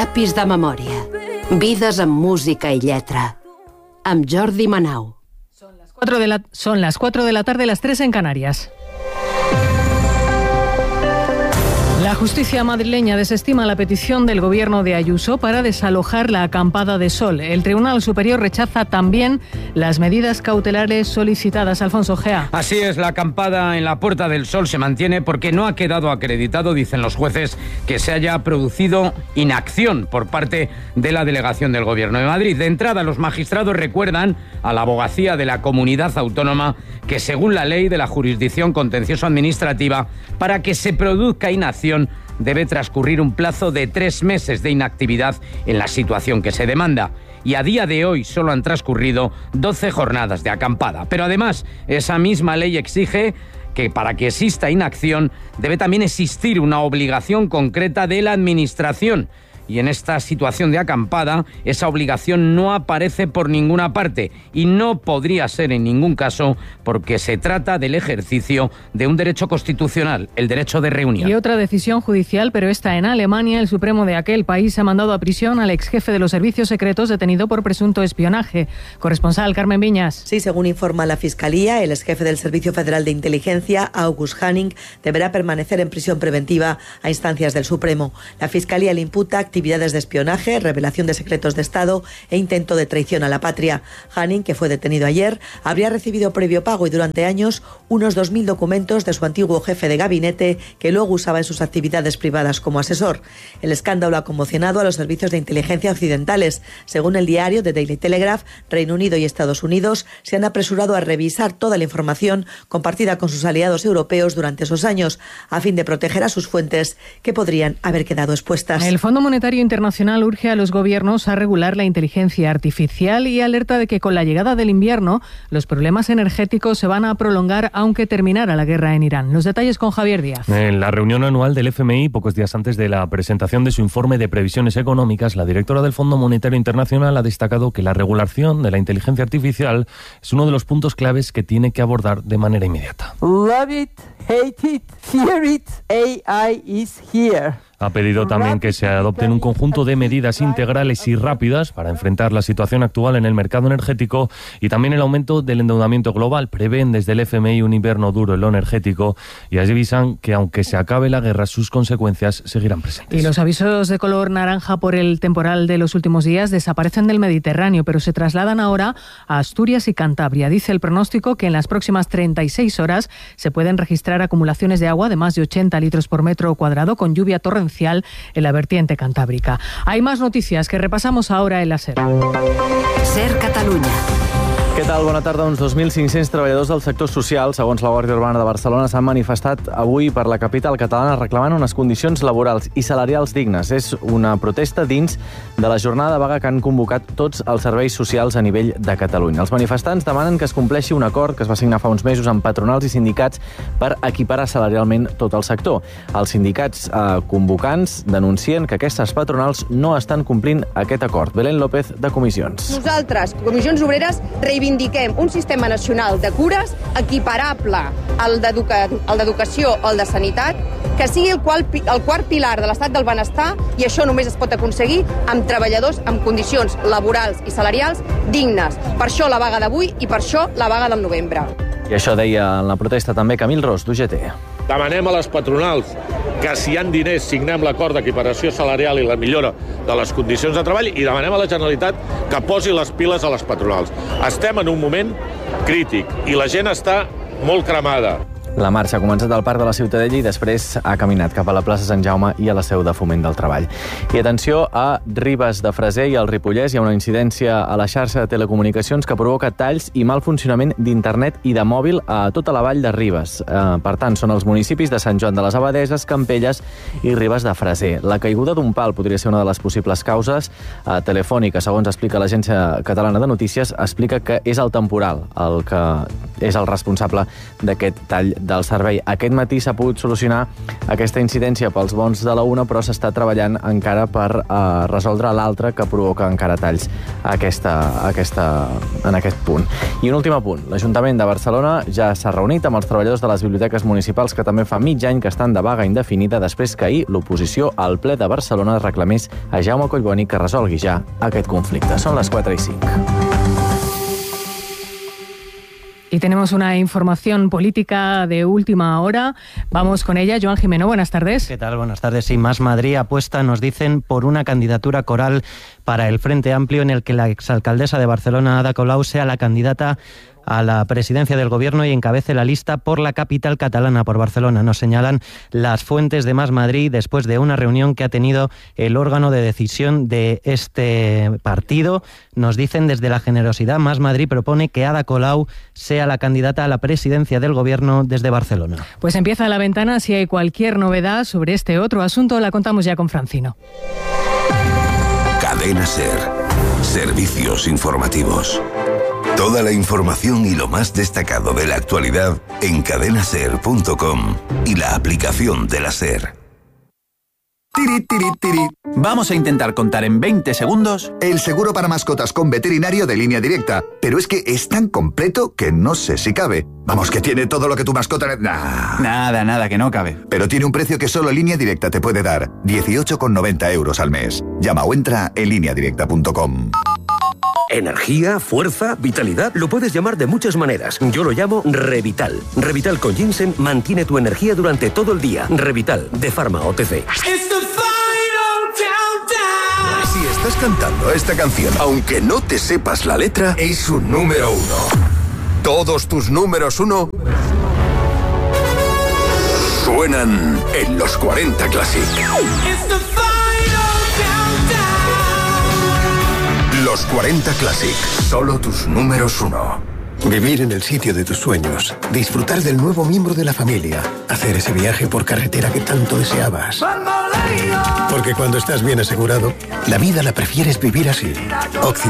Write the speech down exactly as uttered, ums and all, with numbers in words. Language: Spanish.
Llapis de memòria. Vides amb música i lletra. Amb Jordi Manau. Son las cuatro de la, son las cuatro de la tarde, las tres en Canarias. La justicia madrileña desestima la petición del gobierno de Ayuso para desalojar la acampada de Sol. El Tribunal Superior rechaza también las medidas cautelares solicitadas. Alfonso Gea. Así es, la acampada en la Puerta del Sol se mantiene porque no ha quedado acreditado, dicen los jueces, que se haya producido inacción por parte de la delegación del Gobierno de Madrid. De entrada, los magistrados recuerdan a la abogacía de la comunidad autónoma que, según la ley de la jurisdicción contencioso-administrativa, para que se produzca inacción debe transcurrir un plazo de tres meses de inactividad en la situación que se demanda. Y a día de hoy solo han transcurrido doce jornadas de acampada. Pero además, esa misma ley exige que para que exista inacción debe también existir una obligación concreta de la Administración. Y en esta situación de acampada, esa obligación no aparece por ninguna parte y no podría ser en ningún caso porque se trata del ejercicio de un derecho constitucional, el derecho de reunión. Y otra decisión judicial, pero esta en Alemania. El Supremo de aquel país ha mandado a prisión al ex jefe de los servicios secretos detenido por presunto espionaje. Corresponsal Carmen Viñas. Sí, según informa la Fiscalía, el ex jefe del Servicio Federal de Inteligencia, August Hanning, deberá permanecer en prisión preventiva a instancias del Supremo. La Fiscalía le imputa actividades de espionaje, revelación de secretos de Estado e intento de traición a la patria. Hanning, que fue detenido ayer, habría recibido previo pago y durante años unos dos mil documentos de su antiguo jefe de gabinete que luego usaba en sus actividades privadas como asesor. El escándalo ha conmocionado a los servicios de inteligencia occidentales. Según el diario The Daily Telegraph, Reino Unido y Estados Unidos se han apresurado a revisar toda la información compartida con sus aliados europeos durante esos años, a fin de proteger a sus fuentes que podrían haber quedado expuestas. El Fondo Monetario Internacional urge a los gobiernos a regular la inteligencia artificial y alerta de que con la llegada del invierno los problemas energéticos se van a prolongar aunque terminara la guerra en Irán. Los detalles con Javier Díaz. En la reunión anual del F M I, pocos días antes de la presentación de su informe de previsiones económicas, la directora del Fondo Monetario Internacional ha destacado que la regulación de la inteligencia artificial es uno de los puntos claves que tiene que abordar de manera inmediata. Love it, hate it, fear it, A I is here. Ha pedido también que se adopten un conjunto de medidas integrales y rápidas para enfrentar la situación actual en el mercado energético y también el aumento del endeudamiento global. Prevén desde el F M I un invierno duro en lo energético y avisan que aunque se acabe la guerra, sus consecuencias seguirán presentes. Y los avisos de color naranja por el temporal de los últimos días desaparecen del Mediterráneo, pero se trasladan ahora a Asturias y Cantabria. Dice el pronóstico que en las próximas treinta y seis horas se pueden registrar acumulaciones de agua de más de ochenta litros por metro cuadrado con lluvia torrencial en la vertiente cantábrica. Hay más noticias que repasamos ahora en la SER. SER Catalunya. Què tal? Bona tarda. Uns dos mil cinc-cents treballadors del sector social, segons la Guàrdia Urbana de Barcelona, s'han manifestat avui per la capital catalana reclamant unes condicions laborals i salarials dignes. És una protesta dins de la jornada de vaga que han convocat tots els serveis socials a nivell de Catalunya. Els manifestants demanen que es compleixi un acord que es va signar fa uns mesos amb patronals i sindicats per equiparar salarialment tot el sector. Els sindicats eh, convocants denuncien que aquestes patronals no estan complint aquest acord. Belén López, de Comissions. Nosaltres, Comissions Obreres, reivindiquem un sistema nacional de cures equiparable al d'educació o al de sanitat, que sigui el, qual, el quart pilar de l'estat del benestar, i això només es pot aconseguir amb treballadors amb condicions laborals i salarials dignes. Per això la vaga d'avui i per això la vaga del novembre. I això deia en la protesta també Camil Ros, d'U G T. Demanem a les patronals que si hi ha diners signem l'acord d'equiparació salarial i la millora de les condicions de treball i demanem a la Generalitat que posi les piles a les patronals. Estem en un moment crític i la gent està molt cremada. La marxa ha començat al Parc de la Ciutadella i després ha caminat cap a la plaça Sant Jaume i a la seu de Foment del Treball. I atenció, a Ribes de Freser i al Ripollès hi ha una incidència a la xarxa de telecomunicacions que provoca talls i mal funcionament d'internet i de mòbil a tota la vall de Ribes. Eh, per tant, són els municipis de Sant Joan de les Abadeses, Campelles i Ribes de Freser. La caiguda d'un pal podria ser una de les possibles causes. Eh, Telefònica, segons explica l'Agència Catalana de Notícies, explica que és el temporal el que és el responsable d'aquest tall del servei. Aquest matí s'ha pogut solucionar aquesta incidència pels bons de la una, però s'està treballant encara per uh, resoldre l'altre que provoca encara talls a aquesta, a aquesta, en aquest punt. I un últim apunt. L'Ajuntament de Barcelona ja s'ha reunit amb els treballadors de les biblioteques municipals que també fa mig any que estan de vaga indefinida després que ahir l'oposició al ple de Barcelona reclamés a Jaume Collboni que resolgui ja aquest conflicte. Són les quatre i cinc. Y tenemos una información política de última hora. Vamos con ella. Joan Jimeno, buenas tardes. ¿Qué tal? Buenas tardes. Sí, Más Madrid apuesta, nos dicen, por una candidatura coral para el Frente Amplio en el que la exalcaldesa de Barcelona, Ada Colau, sea la candidata a la presidencia del Gobierno y encabece la lista por la capital catalana, por Barcelona. Nos señalan las fuentes de Más Madrid después de una reunión que ha tenido el órgano de decisión de este partido. Nos dicen desde la generosidad, Más Madrid propone que Ada Colau sea la candidata a la presidencia del Gobierno desde Barcelona. Pues empieza la ventana. Si hay cualquier novedad sobre este otro asunto, la contamos ya con Francino. Cadena SER. Servicios informativos. Toda la información y lo más destacado de la actualidad en cadena ser punto com y la aplicación de la SER. Tiri, tiri, tiri. Vamos a intentar contar en veinte segundos el seguro para mascotas con veterinario de Línea Directa. Pero es que es tan completo que no sé si cabe. Vamos, que tiene todo lo que tu mascota... Nah. Nada, nada, que no cabe. Pero tiene un precio que solo Línea Directa te puede dar. dieciocho con noventa euros al mes. Llama o entra en línea directa punto com. Energía, fuerza, vitalidad, lo puedes llamar de muchas maneras. Yo lo llamo Revital. Revital con ginseng mantiene tu energía durante todo el día. Revital, de Pharma O T C. Si estás cantando esta canción, aunque no te sepas la letra, es un número uno. Todos tus números uno suenan en los cuarenta Classic. Los cuarenta Classic, solo tus números uno. Vivir en el sitio de tus sueños, disfrutar del nuevo miembro de la familia, hacer ese viaje por carretera que tanto deseabas. Porque cuando estás bien asegurado, la vida la prefieres vivir así. Occidente.